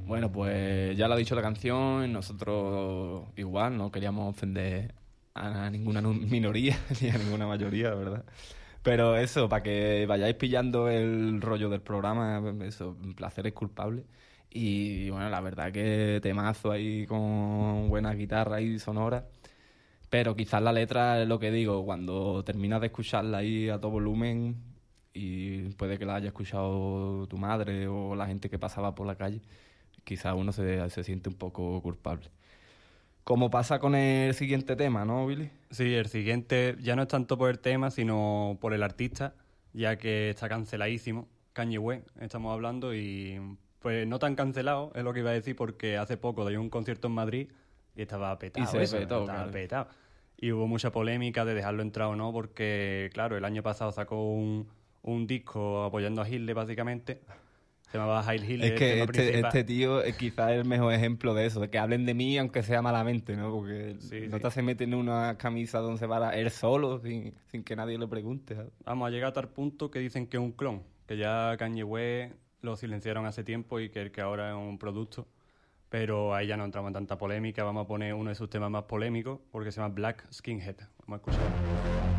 Bueno, pues ya lo ha dicho la canción, nosotros igual no queríamos ofender a ninguna minoría ni a ninguna mayoría, ¿verdad? Pero eso, para que vayáis pillando el rollo del programa, eso, placer es culpable. Y bueno, la verdad que temazo ahí con buena guitarra y sonora. Pero quizás la letra es lo que digo, cuando terminas de escucharla ahí a todo volumen y puede que la haya escuchado tu madre o la gente que pasaba por la calle, quizás uno se siente un poco culpable. Como pasa con el siguiente tema, ¿no, Billy? Sí, el siguiente ya no es tanto por el tema, sino por el artista, ya que está canceladísimo. Kanye West, estamos hablando, y pues no tan cancelado, es lo que iba a decir, porque hace poco dio un concierto en Madrid y estaba petado. Y se petó, estaba claro. petado. Y hubo mucha polémica de dejarlo entrar o no, porque, claro, el año pasado sacó un disco apoyando a Hitler, básicamente. Se llamaba Heil Hitler, Es el tema que principal. este tío es quizás el mejor ejemplo de eso, de que hablen de mí aunque sea malamente, ¿no? Porque Sí, Nota sí. se mete en una camisa donde se va él solo, sin que nadie le pregunte, ¿sabes? Vamos a llegar a tal punto que dicen que es un clon, que ya Kanye West lo silenciaron hace tiempo y que ahora es un producto. Pero ahí ya no entramos en tanta polémica. Vamos a poner uno de sus temas más polémicos porque se llama Black Skinhead. Vamos a escuchar.